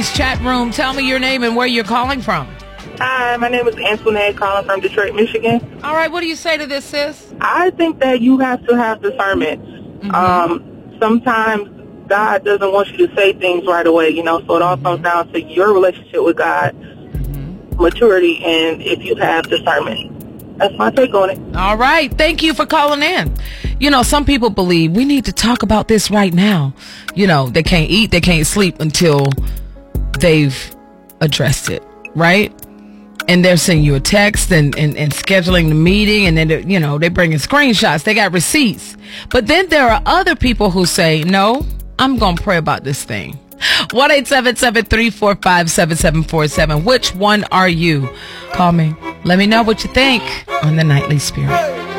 Chat room, tell me your name and where you're calling from. Hi, my name is Antoinette, calling from Detroit, Michigan. All right, what do you say to this, sis? I think that you have to have discernment. Sometimes God doesn't want you to say things right away, so it all comes down to your relationship with God, maturity, and if you have discernment. That's my take on it. All right, thank you for calling in. Some people believe we need to talk about this right now. They can't eat, they can't sleep until they've addressed it, right? And they're sending you a text and scheduling the meeting, and then they're bringing screenshots, they got receipts. But then there are other people who say, no, I'm gonna pray about this thing. 1-877-345-7747. Which one are you? Call me, let me know what you think on The Nightly Spirit.